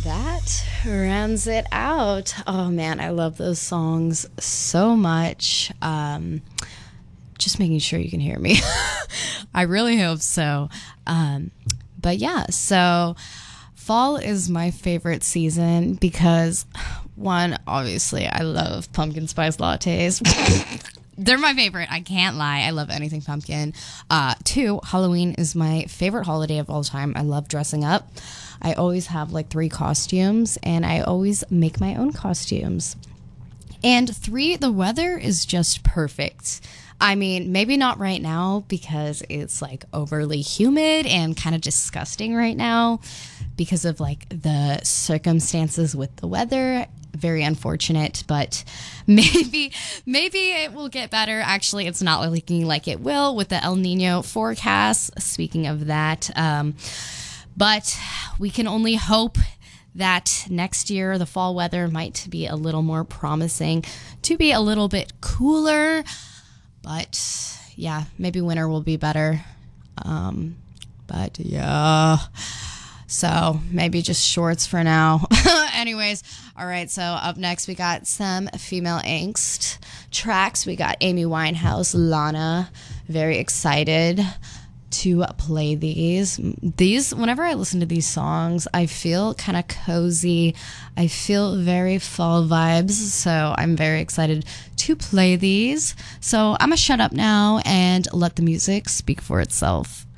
that rounds it out. Oh man, I love those songs so much. Just making sure you can hear me. I really hope so. But yeah, so fall is my favorite season because, one, obviously I love pumpkin spice lattes. They're my favorite. I can't lie. I love anything pumpkin. Two, Halloween is my favorite holiday of all time. I love dressing up. I always have like 3 costumes, and I always make my own costumes. And 3, the weather is just perfect. I mean, maybe not right now because it's like overly humid and kind of disgusting right now because of like the circumstances with the weather. Very unfortunate, but maybe it will get better. Actually, it's not looking like it will with the El Nino forecast. Speaking of that, but we can only hope that next year the fall weather might be a little more promising to be a little bit cooler. But yeah, maybe winter will be better. But yeah, so maybe just shorts for now. Anyways, all right, so up next we got some female angst tracks. We got Amy Winehouse, Lana. Very excited to play these. Whenever I listen to these songs, I feel kind of cozy. I feel very fall vibes, so I'm very excited to play these. So I'm gonna shut up now and let the music speak for itself.